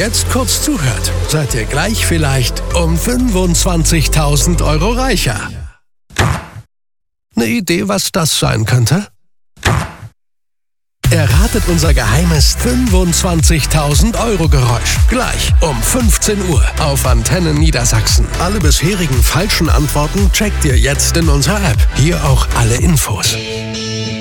jetzt kurz zuhört, seid ihr gleich vielleicht um 25.000 Euro reicher. Eine Idee, was das sein könnte? Erratet unser geheimes 25.000 Euro Geräusch. Gleich um 15 Uhr auf Antenne Niedersachsen. Alle bisherigen falschen Antworten checkt ihr jetzt in unserer App. Hier auch alle Infos.